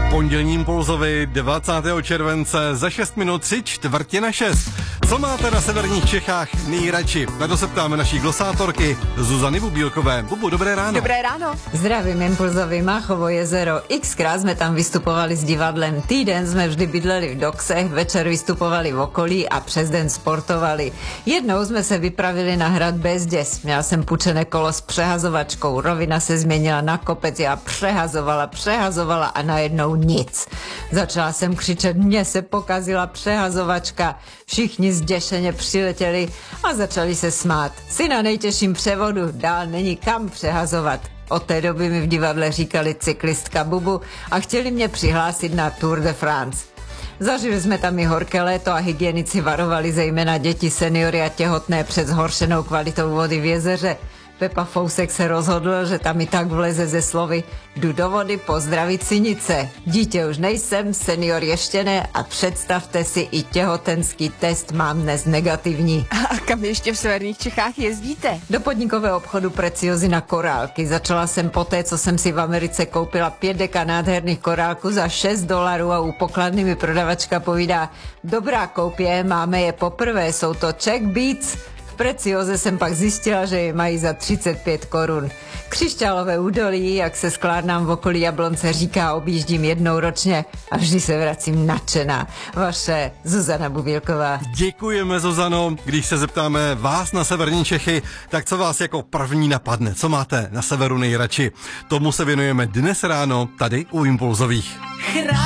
Pondělní Impulzovi 20. července za 6 minut 3/4 Co máte na severních Čechách nejradši? Na to se ptáme naší glosátorky Zuzany Bubílkové. Bubu, dobré ráno. Dobré ráno. Zdravím Impulzovi, Máchovo jezero. Xkrát jsme tam vystupovali s divadlem. Týden jsme vždy bydleli v Doksech, večer vystupovali v okolí a přes den sportovali. Jednou jsme se vypravili na hrad Bezděs. Měla jsem půjčené kolo s přehazovačkou. Rovina se změnila na kopec, já přehazovala a najednou nic. Začala jsem křičet, mně se pokazila přehazovačka. Všichni zděšeně přiletěli a začali se smát. Jsi na nejtěžším převodu, dál není kam přehazovat. Od té doby mi v divadle říkali cyklistka Bubu a chtěli mě přihlásit na Tour de France. Zažili jsme tam i horké léto a hygienici varovali zejména děti, seniory a těhotné před zhoršenou kvalitou vody v jezeře. Pepa Fousek se rozhodl, že tam i tak vleze ze slovy jdu do vody pozdravit synice. Dítě už nejsem, senior ještě ne a představte si, i těhotenský test mám dnes negativní. A kam ještě v severních Čechách jezdíte? Do podnikového obchodu Preciozy na korálky. Začala jsem poté, co jsem si v Americe koupila 5 deka nádherných korálků za $6 a u pokladny mi prodavačka povídá, dobrá koupě, máme je poprvé, jsou to Czech Beats. V Precioze jsem pak zjistila, že je mají za 35 korun. Křišťálové údolí, jak se skládnám v okolí Jablonce, říká, objíždím jednou ročně a vždy se vracím nadšená. Vaše Zuzana Bubílková. Děkujeme, Zuzano. Když se zeptáme vás na severní Čechy, tak co vás jako první napadne? Co máte na severu nejradši? Tomu se věnujeme dnes ráno tady u Impulzových.